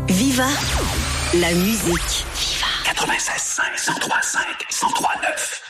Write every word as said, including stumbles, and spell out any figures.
Viva la musique. quatre-vingt-seize cinq, cent trois cinq, cent trois neuf.